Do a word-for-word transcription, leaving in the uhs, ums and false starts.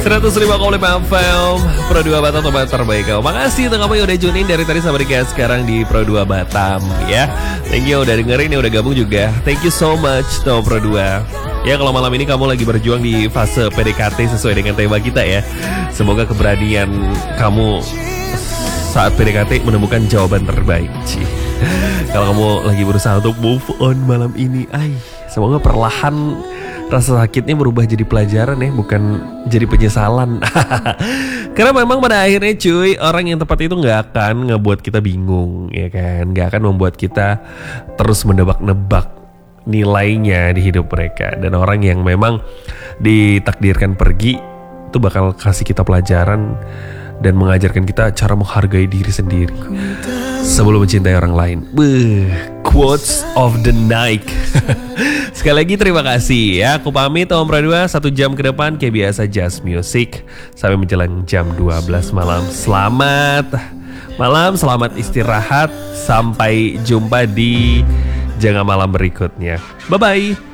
seratus lima koma lima F M Pro dua Batam, tempat terbaik kamu. Makasih untuk kamu yang udah tune in dari tadi sampai dengan sekarang di Pro dua Batam ya. Thank you udah dengerin, yang udah gabung juga. Thank you so much to Pro dua. Ya kalau malam ini kamu lagi berjuang di fase P D K T sesuai dengan tema kita ya. Semoga keberanian kamu saat P D K T menemukan jawaban terbaik. Cih. Kalau kamu lagi berusaha untuk move on malam ini, ay, semoga perlahan rasa sakitnya berubah jadi pelajaran ya, bukan jadi penyesalan. Karena memang pada akhirnya cuy, orang yang tepat itu gak akan ngebuat kita bingung, ya kan? Gak akan membuat kita terus menebak-nebak nilainya di hidup mereka. Dan orang yang memang ditakdirkan pergi itu bakal kasih kita pelajaran dan mengajarkan kita cara menghargai diri sendiri sebelum mencintai orang lain. Beuh, quotes of the night. Sekali lagi terima kasih ya. Aku pamit Om Pro dua satu jam ke depan kayak biasa Just Music sampai menjelang jam dua belas malam. Selamat malam, selamat istirahat. Sampai jumpa di Jangan Malam berikutnya. Bye bye.